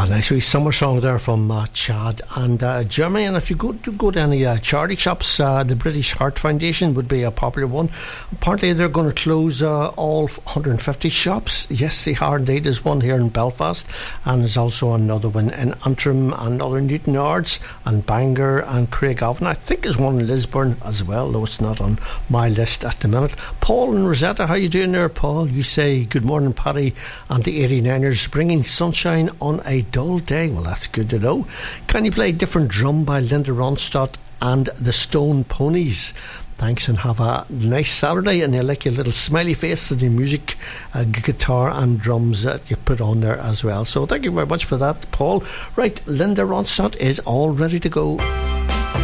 Nice wee summer song there from Chad and Jeremy. And if you go to any charity shops, the British Heart Foundation would be a popular one. Apparently they're going to close all 150 shops. Yes, they are indeed. There's one here in Belfast, and there's also another one in Antrim and other Newton Yards and Bangor and Craigavon. I think there's one in Lisburn as well, though it's not on my list at the minute. Paul and Rosetta, how you doing there, Paul? You say good morning, Paddy and the 89ers, bringing sunshine on a dull day. Well, that's good to know. Can you play Different Drum by Linda Ronstadt and the Stone Ponies? Thanks, and have a nice Saturday. And I like your little smiley face and your music, guitar and drums that you put on there as well. So thank you very much for that, Paul. Right, Linda Ronstadt is all ready to go.